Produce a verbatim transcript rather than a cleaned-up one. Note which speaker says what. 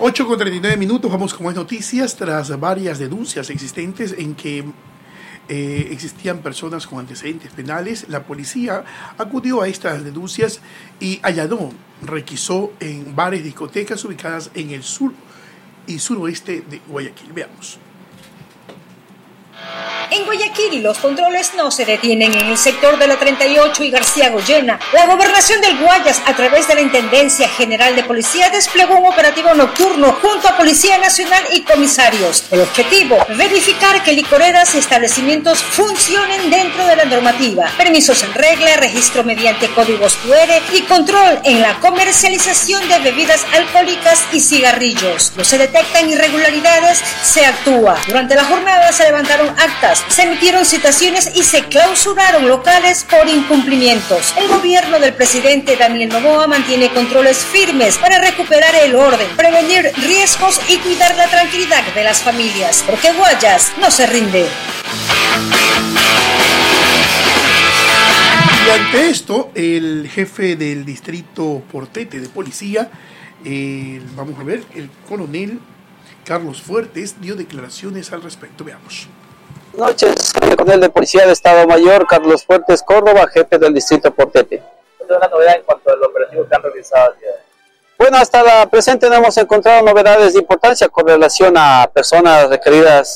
Speaker 1: ocho con treinta y nueve minutos, vamos con más noticias. Tras varias denuncias existentes en que eh, existían personas con antecedentes penales, la policía acudió a estas denuncias y allanó, requisó en bares, discotecas ubicadas en el sur y suroeste de Guayaquil. Veamos.
Speaker 2: En Guayaquil, los controles no se detienen en el sector de la treinta y ocho y García Goyena. La Gobernación del Guayas, a través de la Intendencia General de Policía, desplegó un operativo nocturno junto a Policía Nacional y comisarios. El objetivo, verificar que licoreras y establecimientos funcionen dentro de la normativa. Permisos en regla, registro mediante códigos cu erre y control en la comercialización de bebidas alcohólicas y cigarrillos. No se detectan irregularidades, se actúa. Durante la jornada se levantaron actas, se emitieron citaciones y se clausuraron locales por incumplimientos. El gobierno del presidente Daniel Noboa mantiene controles firmes para recuperar el orden, prevenir riesgos y cuidar la tranquilidad de las familias, porque Guayas no se rinde.
Speaker 1: Y ante esto, el jefe del distrito Portete de policía, eh, vamos a ver, el coronel Carlos Fuertes dio declaraciones al respecto. Veamos.
Speaker 3: Buenas noches, el coronel de Policía de Estado Mayor, Carlos Fuertes Córdoba, jefe del distrito Portete.
Speaker 4: ¿Cuál es la novedad en cuanto al operativo que han realizado el día de hoy?
Speaker 3: Bueno, hasta la presente no hemos encontrado novedades de importancia con relación a personas requeridas